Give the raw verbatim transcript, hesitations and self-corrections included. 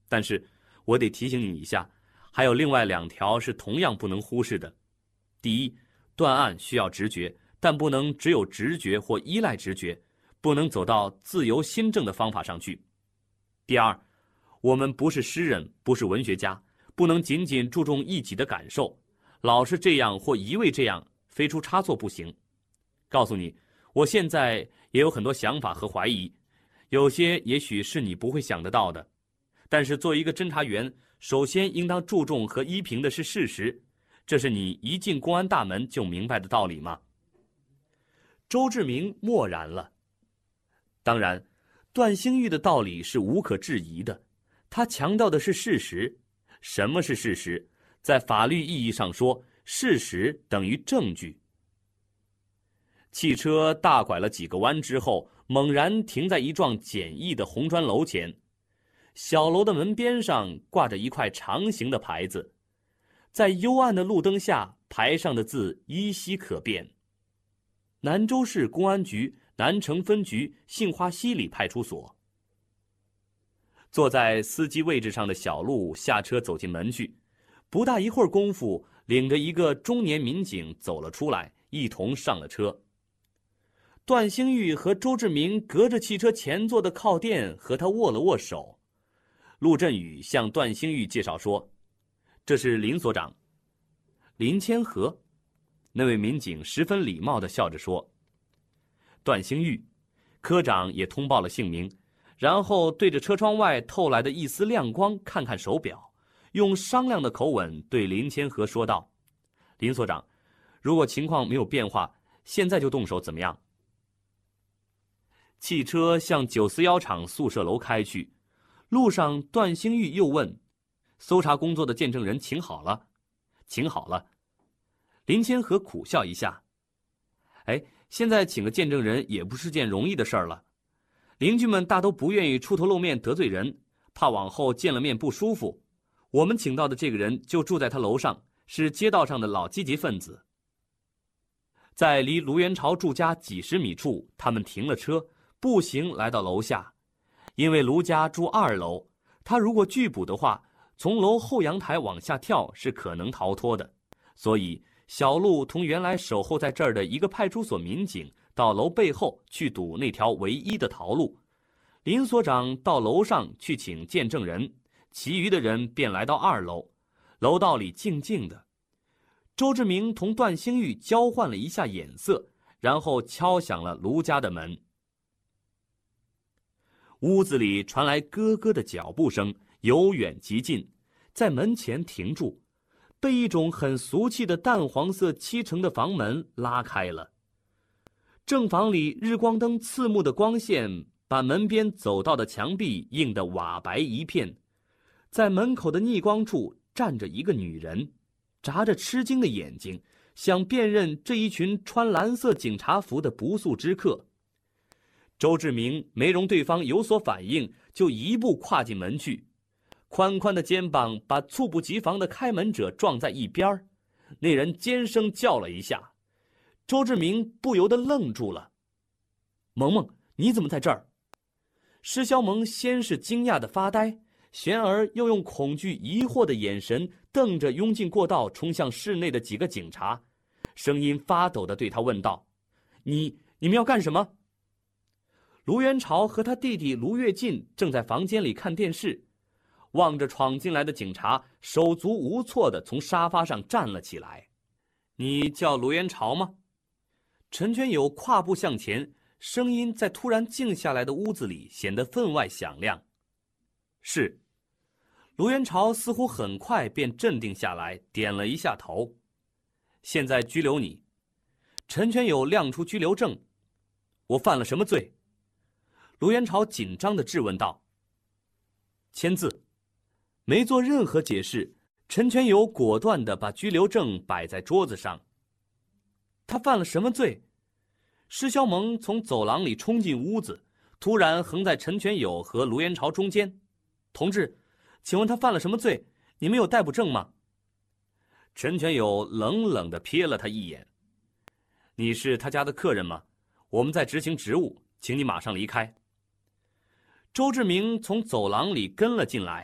但是我得提醒你一下，还有另外两条是同样不能忽视的。第一，断案需要直觉，但不能只有直觉或依赖直觉，不能走到自由心证的方法上去。第二，我们不是诗人，不是文学家，不能仅仅注重一己的感受，老是这样或一味这样，非出差错不行。告诉你，我现在也有很多想法和怀疑，有些也许是你不会想得到的。但是作为一个侦查员，首先应当注重和依凭的是事实，这是你一进公安大门就明白的道理吗？周志明默然了。当然，段兴玉的道理是无可置疑的，他强调的是事实。什么是事实？在法律意义上说，事实等于证据。汽车大拐了几个弯之后，猛然停在一幢简易的红砖楼前。小楼的门边上挂着一块长形的牌子，在幽暗的路灯下，牌上的字依稀可辨：南州市公安局南城分局杏花溪里派出所。坐在司机位置上的小路下车走进门去，不大一会儿功夫，领着一个中年民警走了出来，一同上了车。段兴玉和周志明隔着汽车前座的靠垫和他握了握手。陆振宇向段兴玉介绍说：“这是林所长。”林千和，那位民警十分礼貌地笑着说。段兴玉，科长也通报了姓名，然后对着车窗外透来的一丝亮光看看手表，用商量的口吻对林千和说道：“林所长，如果情况没有变化，现在就动手怎么样？”汽车向九四幺厂宿舍楼开去，路上段兴玉又问：“搜查工作的见证人请好了？”“请好了。”林千和苦笑一下：“哎，现在请个见证人也不是件容易的事儿了。邻居们大都不愿意出头露面得罪人，怕往后见了面不舒服。我们请到的这个人就住在他楼上，是街道上的老积极分子。”在离卢元朝住家几十米处，他们停了车，步行来到楼下。因为卢家住二楼，他如果拒捕的话，从楼后阳台往下跳是可能逃脱的，所以小陆同原来守候在这儿的一个派出所民警到楼背后去堵那条唯一的逃路。林所长到楼上去请见证人，其余的人便来到二楼。楼道里静静的。周志明同段兴玉交换了一下眼色，然后敲响了卢家的门。屋子里传来咯咯的脚步声，由远及近，在门前停住，被一种很俗气的淡黄色漆成的房门拉开了。正房里日光灯刺目的光线把门边走道的墙壁映得瓦白一片，在门口的逆光处站着一个女人，眨着吃惊的眼睛，想辨认这一群穿蓝色警察服的不速之客。周志明没容对方有所反应，就一步跨进门去，宽宽的肩膀把猝不及防的开门者撞在一边。那人尖声叫了一下，周志明不由得愣住了。萌萌，你怎么在这儿？施肖萌先是惊讶的发呆，旋而又用恐惧疑惑的眼神瞪着拥进过道冲向室内的几个警察，声音发抖地对他问道：“你你们要干什么？”卢元朝和他弟弟卢跃进正在房间里看电视，望着闯进来的警察，手足无措地从沙发上站了起来。“你叫卢元朝吗？”陈全友跨步向前，声音在突然静下来的屋子里显得分外响亮。“是。”卢元朝似乎很快便镇定下来，点了一下头。“现在拘留你。”陈全友亮出拘留证。“我犯了什么罪？”卢元朝紧张地质问道。“签字。”没做任何解释，陈全友果断地把拘留证摆在桌子上。“他犯了什么罪？”施肖萌从走廊里冲进屋子，突然横在陈全友和卢元朝中间。“同志，请问他犯了什么罪？你们有逮捕证吗？”陈全友冷冷地瞥了他一眼。“你是他家的客人吗？我们在执行职务，请你马上离开。”周志明从走廊里跟了进来。